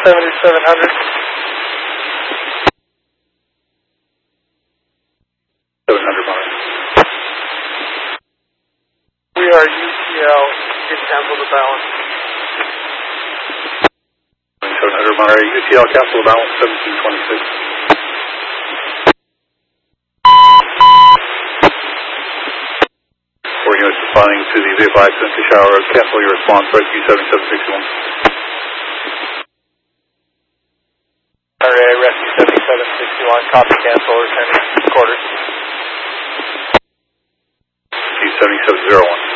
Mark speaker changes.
Speaker 1: 7700.
Speaker 2: 700 Monterey.
Speaker 1: We are UTL. Can cancel the balance.
Speaker 2: 700 Monterey. UTL cancel the balance 1726. 4 units responding to the vehicle accident to Shower Road. Cancel your response. Rescue 7761.
Speaker 1: Monterey, Rescue 7761. Copy, cancel, returning quarters.
Speaker 2: 7701.